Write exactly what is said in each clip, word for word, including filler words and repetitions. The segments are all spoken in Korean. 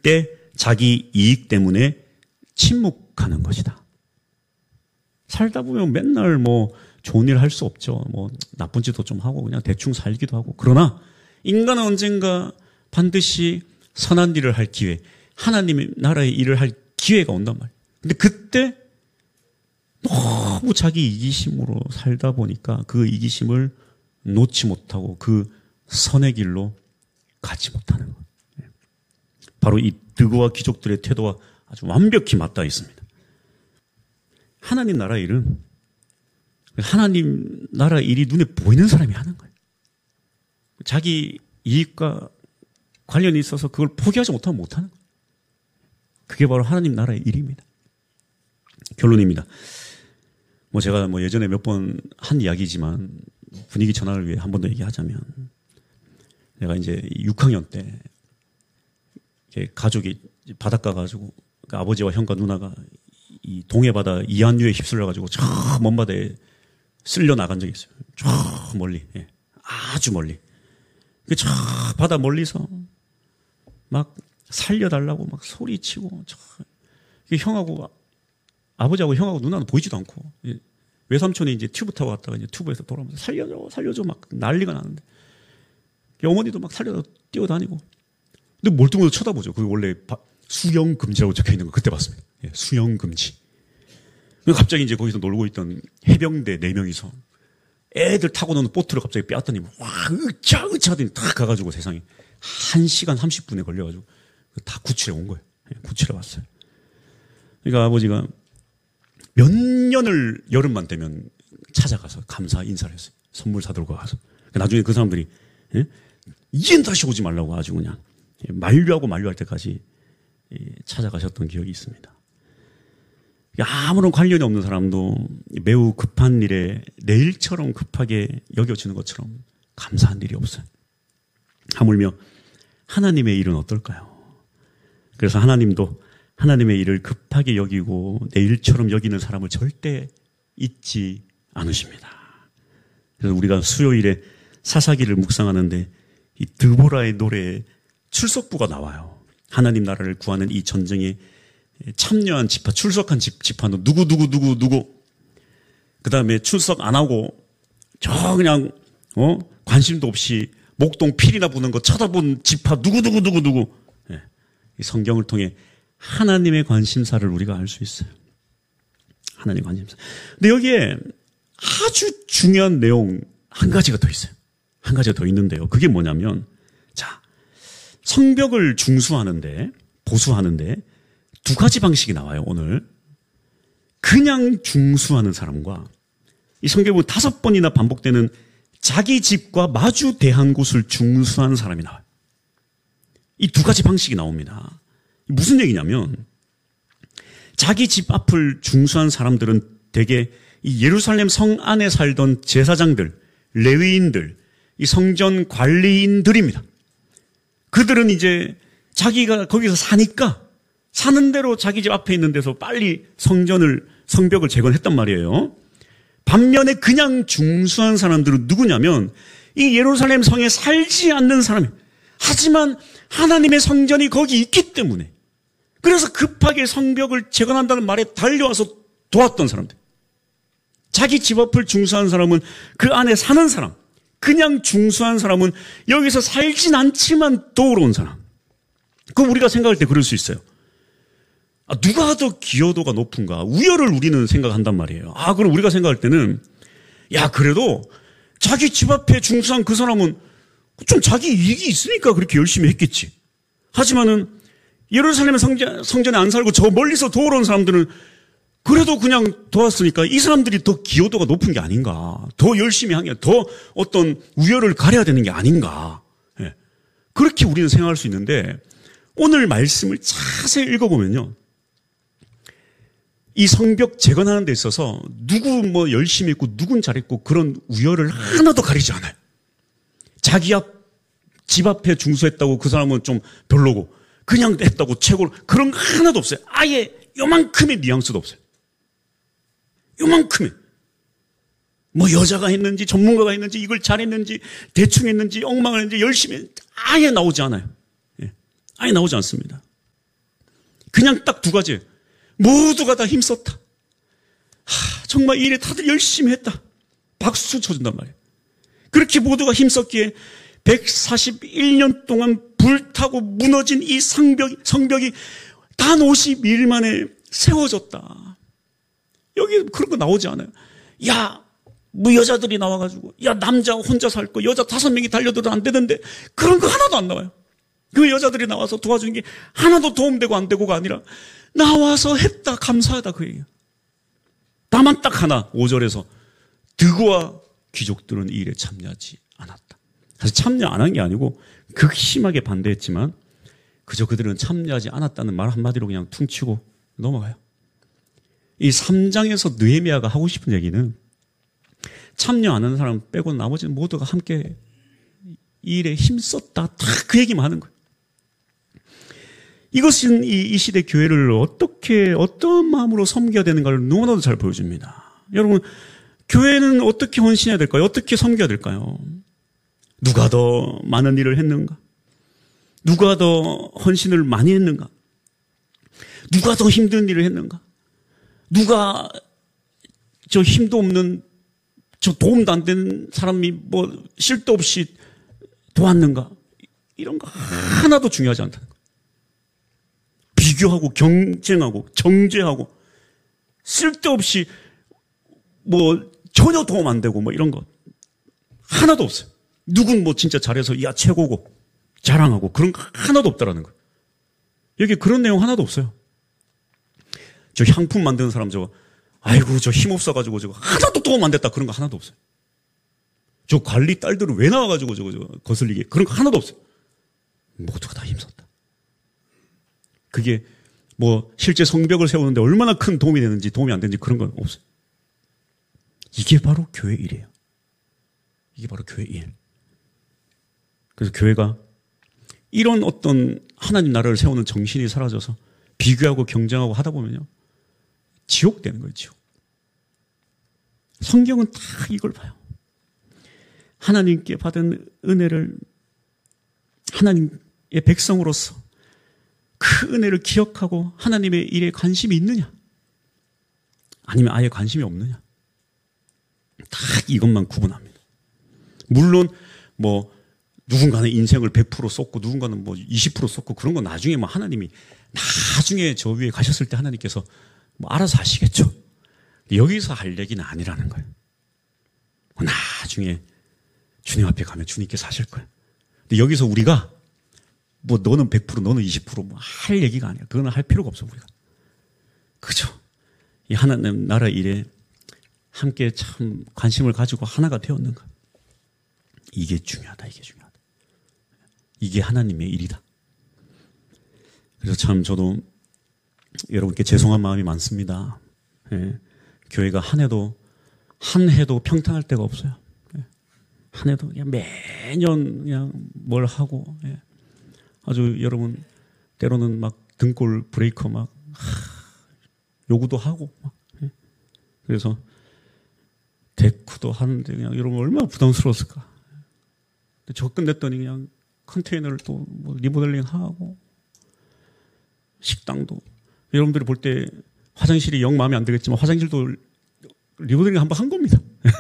그때 자기 이익 때문에 침묵하는 것이다. 살다 보면 맨날 뭐 좋은 일 할 수 없죠. 뭐 나쁜 짓도 좀 하고 그냥 대충 살기도 하고. 그러나 인간은 언젠가 반드시 선한 일을 할 기회, 하나님의 나라의 일을 할 기회가 온단 말이에요. 근데 그때 너무 자기 이기심으로 살다 보니까 그 이기심을 놓지 못하고 그 선의 길로 가지 못하는 것. 바로 이 드고와 귀족들의 태도와 아주 완벽히 맞닿아 있습니다. 하나님 나라 일은 하나님 나라 일이 눈에 보이는 사람이 하는 거예요. 자기 이익과 관련이 있어서 그걸 포기하지 못하면 못하는 거예요. 그게 바로 하나님 나라의 일입니다. 결론입니다. 뭐 제가 뭐 예전에 몇 번 한 이야기지만 분위기 전환을 위해 한 번 더 얘기하자면, 내가 이제 육 학년 때 가족이 바닷가 가지고 아버지와 형과 누나가 이 동해 바다 이한류에 휩쓸려 가지고 저 먼 바다에 쓸려 나간 적이 있어요. 저 멀리, 예. 아주 멀리. 그 저 바다 멀리서 막 살려달라고 막 소리치고, 저 형하고 아버지하고 형하고 누나는 보이지도 않고, 외삼촌이 이제 튜브 타고 갔다가 이제 튜브에서 돌아오면서 살려줘, 살려줘 막 난리가 나는데, 어머니도 막 살려서 뛰어다니고. 근데 멀뚱멀뚱 쳐다보죠. 그게 원래 수영 금지라고 적혀 있는 거 그때 봤습니다. 예, 수영 금지. 갑자기 이제 거기서 놀고 있던 해병대 네 명이서 애들 타고 노는 보트를 갑자기 빼앗더니 와, 으차, 으차 하더니 딱 가가지고 세상에 한 시간 삼십 분에 걸려가지고 다 구출해 온 거예요. 예, 구출해 왔어요. 그러니까 아버지가 몇 년을 여름만 되면 찾아가서 감사 인사를 했어요. 선물 사들고 가서. 나중에 그 사람들이, 예? 이젠 다시 오지 말라고 아주 그냥 만류하고 만류할 때까지 찾아가셨던 기억이 있습니다. 아무런 관련이 없는 사람도 매우 급한 일에 내일처럼 급하게 여겨지는 것처럼 감사한 일이 없어요. 하물며 하나님의 일은 어떨까요? 그래서 하나님도 하나님의 일을 급하게 여기고 내일처럼 여기는 사람을 절대 잊지 않으십니다. 그래서 우리가 수요일에 사사기를 묵상하는데 이 드보라의 노래에 출석부가 나와요. 하나님 나라를 구하는 이 전쟁에 참여한 지파, 출석한 지파는 누구 누구 누구 누구. 그 다음에 출석 안 하고 저 그냥 어 관심도 없이 목동 필이나 부는 거 쳐다본 지파 누구 누구 누구 누구. 네. 이 성경을 통해 하나님의 관심사를 우리가 알 수 있어요. 하나님의 관심사. 근데 여기에 아주 중요한 내용 한 가지가 더 있어요. 한 가지가 더 있는데요. 그게 뭐냐면, 자, 성벽을 중수하는데, 보수하는데 두 가지 방식이 나와요, 오늘. 그냥 중수하는 사람과 이 성경은 다섯 번이나 반복되는 자기 집과 마주 대한 곳을 중수하는 사람이 나와요. 이 두 가지 방식이 나옵니다. 무슨 얘기냐면, 자기 집 앞을 중수한 사람들은 대개 이 예루살렘 성 안에 살던 제사장들, 레위인들, 이 성전 관리인들입니다. 그들은 이제 자기가 거기서 사니까 사는 대로 자기 집 앞에 있는 데서 빨리 성전을, 성벽을 재건했단 말이에요. 반면에 그냥 중수한 사람들은 누구냐면 이 예루살렘 성에 살지 않는 사람이에요. 하지만 하나님의 성전이 거기 있기 때문에, 그래서 급하게 성벽을 재건한다는 말에 달려와서 도왔던 사람들. 자기 집 앞을 중수한 사람은 그 안에 사는 사람, 그냥 중수한 사람은 여기서 살진 않지만 도우러 온 사람. 그럼 우리가 생각할 때 그럴 수 있어요. 아, 누가 더 기여도가 높은가? 우열을 우리는 생각한단 말이에요. 아, 그럼 우리가 생각할 때는, 야, 그래도 자기 집 앞에 중수한 그 사람은 좀 자기 이익이 있으니까 그렇게 열심히 했겠지. 하지만은 예루살렘 성전, 성전에 안 살고 저 멀리서 도우러 온 사람들은 그래도 그냥 도왔으니까 이 사람들이 더 기여도가 높은 게 아닌가. 더 열심히 한 게, 더 어떤 우열을 가려야 되는 게 아닌가. 예. 그렇게 우리는 생각할 수 있는데, 오늘 말씀을 자세히 읽어보면요, 이 성벽 재건하는 데 있어서 누구 뭐 열심히 했고 누군 잘했고 그런 우열을 하나도 가리지 않아요. 자기 앞, 집 앞에 중수했다고 그 사람은 좀 별로고 그냥 했다고 최고로, 그런 거 하나도 없어요. 아예 요만큼의 뉘앙스도 없어요. 요만큼의. 뭐 여자가 했는지 전문가가 했는지 이걸 잘했는지 대충 했는지 엉망을 했는지 열심히 했는지 아예 나오지 않아요. 예. 아예 나오지 않습니다. 그냥 딱 두 가지. 모두가 다 힘썼다. 하, 정말 이 일에 다들 열심히 했다. 박수 쳐준단 말이에요. 그렇게 모두가 힘썼기에 백사십일 년 동안 불타고 무너진 이 성벽, 성벽이 단 오십이 일 만에 세워졌다. 여기 그런 거 나오지 않아요. 야, 뭐 여자들이 나와가지고, 야, 남자 혼자 살 거, 여자 다섯 명이 달려들어도 안 되는데, 그런 거 하나도 안 나와요. 그 여자들이 나와서 도와주는 게 하나도 도움되고 안 되고가 아니라, 나와서 했다, 감사하다, 그 얘기예요. 다만 딱 하나, 오 절에서, 드고와 귀족들은 이 일에 참여하지 않았다. 사실 참여 안 한 게 아니고, 극심하게 반대했지만, 그저 그들은 참여하지 않았다는 말 한마디로 그냥 퉁치고 넘어가요. 이 삼 장에서 느헤미야가 하고 싶은 얘기는, 참여 안 하는 사람 빼고 나머지는 모두가 함께 이 일에 힘썼다. 다 그 얘기만 하는 거예요. 이것은 이, 이 시대 교회를 어떻게, 어떤 마음으로 섬겨야 되는가를 너무나도 잘 보여줍니다. 여러분, 교회는 어떻게 헌신해야 될까요? 어떻게 섬겨야 될까요? 누가 더 많은 일을 했는가? 누가 더 헌신을 많이 했는가? 누가 더 힘든 일을 했는가? 누가 저 힘도 없는 저 도움도 안 되는 사람이 뭐 실도 없이 도왔는가? 이런 거 하나도 중요하지 않다는 거예요. 비교하고 경쟁하고 정죄하고 쓸데없이 뭐 전혀 도움 안 되고 뭐 이런 거 하나도 없어요. 누군 뭐 진짜 잘해서 야 최고고 자랑하고 그런 거 하나도 없다라는 거예요. 여기 그런 내용 하나도 없어요. 저 향품 만드는 사람 저거 아이고 저 힘없어가지고 저거 하나도 도움 안 됐다 그런 거 하나도 없어요. 저 관리 딸들은 왜 나와가지고 저거, 저거 거슬리게 그런 거 하나도 없어요. 모두가 다 힘썼다. 그게 뭐 실제 성벽을 세우는데 얼마나 큰 도움이 되는지 도움이 안 되는지 그런 건 없어요. 이게 바로 교회 일이에요. 이게 바로 교회 일. 그래서 교회가 이런 어떤 하나님 나라를 세우는 정신이 사라져서 비교하고 경쟁하고 하다 보면요. 지옥 되는 거예요, 지옥. 성경은 다 이걸 봐요. 하나님께 받은 은혜를 하나님의 백성으로서 그 은혜를 기억하고 하나님의 일에 관심이 있느냐? 아니면 아예 관심이 없느냐? 딱 이것만 구분합니다. 물론 뭐 누군가는 인생을 백 퍼센트 쏟고 누군가는 뭐 이십 퍼센트 쏟고 그런 건 나중에 뭐 하나님이 나중에 저 위에 가셨을 때 하나님께서 뭐 알아서 하시겠죠. 여기서 할 얘기는 아니라는 거예요. 나중에 주님 앞에 가면 주님께서 하실 거예요. 근데 여기서 우리가 뭐 너는 백 퍼센트 너는 이십 퍼센트 뭐 할 얘기가 아니야. 그거는 할 필요가 없어 우리가. 그죠? 이 하나님 나라 일에 함께 참 관심을 가지고 하나가 되었는가. 이게 중요하다. 이게 중요하다. 이게 하나님의 일이다. 그래서 참 저도 여러분께 죄송한 마음이 많습니다. 예. 교회가 한 해도 한 해도 평탄할 데가 없어요. 예. 한 해도 그냥 매년 그냥 뭘 하고 예. 아주 여러분 때로는 막 등골 브레이커 막 하, 요구도 하고 막 예. 그래서 데크도 하는데 그냥 여러분 얼마나 부담스러웠을까. 저 끝냈더니 그냥 컨테이너를 또 뭐 리모델링 하고 식당도 여러분들이 볼 때 화장실이 영 마음에 안 들겠지만 화장실도 리모델링 한번 한 겁니다.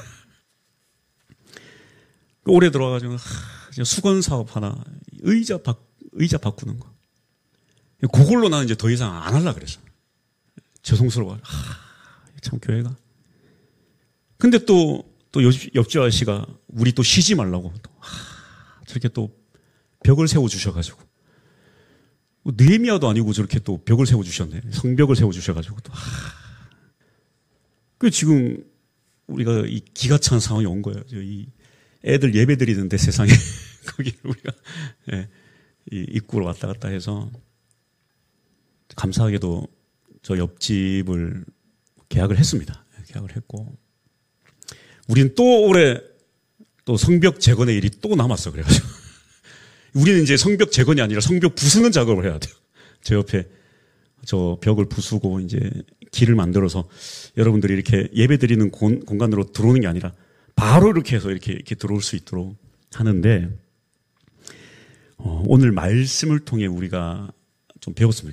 올해 들어와가지고 수건 사업 하나 의자 바 의자 바꾸는 거 그걸로 나는 이제 더 이상 안 하려고 그랬어. 죄송스러워. 참 교회가. 근데 또 또 옆집 아저씨가 우리 또 쉬지 말라고 또 하, 저렇게 또 벽을 세워 주셔가지고 느헤미야도 아니고 저렇게 또 벽을 세워 주셨네. 성벽을 세워 주셔가지고 또. 하. 그 지금 우리가 이 기가 찬 상황이 온 거예요. 이 애들 예배 드리는데 세상에 거기 우리가 예, 이 입구로 왔다 갔다 해서 감사하게도 저 옆집을 계약을 했습니다. 계약을 했고. 우리는 또 올해 또 성벽 재건의 일이 또 남았어. 그래가지고. 우리는 이제 성벽 재건이 아니라 성벽 부수는 작업을 해야 돼요. 제 옆에 저 벽을 부수고 이제 길을 만들어서 여러분들이 이렇게 예배 드리는 공, 공간으로 들어오는 게 아니라 바로 이렇게 해서 이렇게, 이렇게 들어올 수 있도록 하는데, 어, 오늘 말씀을 통해 우리가 좀 배웠으면